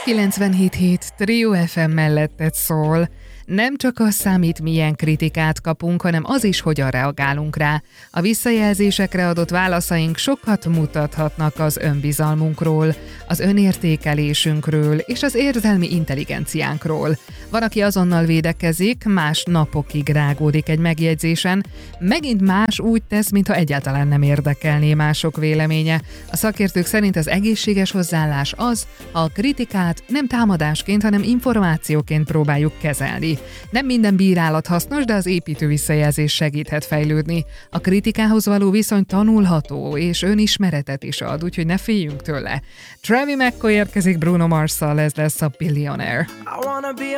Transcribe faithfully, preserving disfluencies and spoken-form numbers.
kilencvenhét hét Trio ef em melletted szól. Nem csak az számít, milyen kritikát kapunk, hanem az is, hogyan reagálunk rá. A visszajelzésekre adott válaszaink sokat mutathatnak az önbizalmunkról, az önértékelésünkről és az érzelmi intelligenciánkról. Van, aki azonnal védekezik, más napokig rágódik egy megjegyzésen, megint más úgy tesz, mintha egyáltalán nem érdekelné mások véleménye. A szakértők szerint az egészséges hozzáállás az, ha a kritikát nem támadásként, hanem információként próbáljuk kezelni. Nem minden bírálat hasznos, de az építő visszajelzés segíthet fejlődni. A kritikához való viszony tanulható, és önismeretet is ad, úgyhogy ne féljünk tőle. Travis McCoy érkezik Bruno Marsszal, ez lesz a Billionaire.